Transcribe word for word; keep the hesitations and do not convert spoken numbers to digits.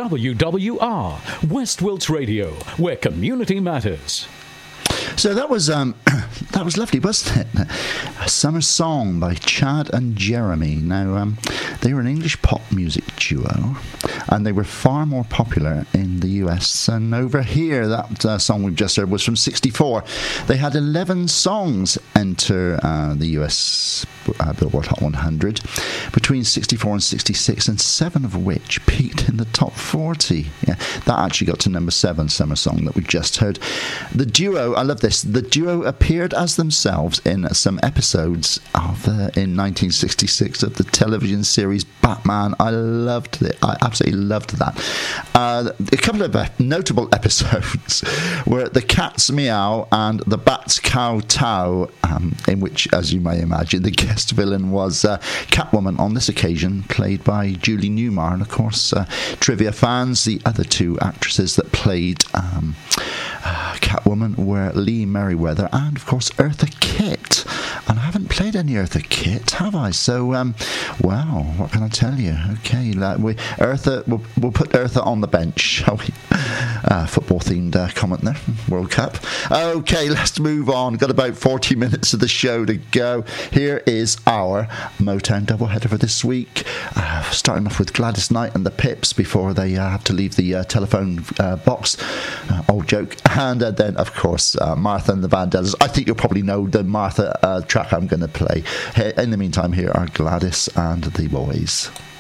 W W R, West Wilts Radio, where community matters. So that was um, that was lovely, wasn't it? A Summer Song by Chad and Jeremy. Now, um, they were an English pop music duo, and they were far more popular in the U S than over here. That uh, song we've just heard was from sixty-four. They had eleven songs enter uh, the U S uh, Billboard Hot one hundred between sixty-four and sixty-six, and seven of which peaked in the top forty. Yeah, that actually got to number seven, Summer Song, that we just heard. The duo, I love this, the duo appeared as themselves in some episodes of the, in nineteen sixty-six of the television series Batman. I loved it. I absolutely loved that. Uh, a couple of uh, notable episodes were The Cat's Meow and The Bat's Kowtow, um, in which, as you may imagine, the guest villain was uh, Catwoman, on this occasion played by Julie Newmar. And of course, uh, trivia fans, the other two actresses that played um, uh, Catwoman were Lee Merriweather and, of course, Eartha Kitt. And I haven't played any Eartha Kitt, have I? So, um, wow, what can I tell you? Okay, like we, Eartha, we'll, we'll put Eartha on the bench, shall we? Uh, football-themed uh, comment there, World Cup. Okay, let's move on. Got about forty minutes of the show to go. Here is our Motown doubleheader for this week. Uh, starting off with Gladys Knight and the Pips before they uh, have to leave the uh, telephone uh, box. Uh, old joke. And uh, then, of course, uh, Martha and the Vandellas. I think you'll probably know the Martha uh, track I'm going to play. In the meantime, here are Gladys and the Boys.